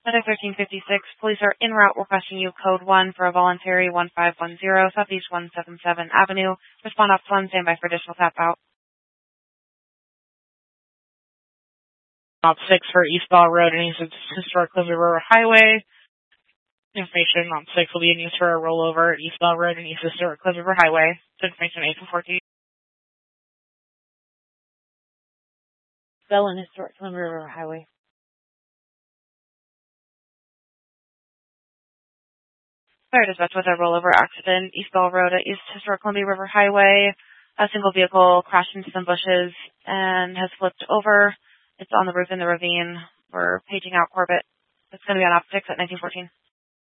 Medic 1356, police are en route requesting you code 1 for a voluntary 1510 Southeast 177 Avenue. Respond off 1, stand by for additional tap out. Op 6 for East Bell Road and East Historic Columbia River Highway. Information on 6 will be in use for a rollover at East Bell Road and East Historic Columbia River Highway. Information 814. Bell and Historic Columbia River Highway. Fire dispatch with a rollover accident, East Bell Road at East Historic Columbia River Highway. A single vehicle crashed into some bushes and has flipped over. It's on the roof in the ravine. We're paging out Corbett. It's going to be on op 6 at 1914.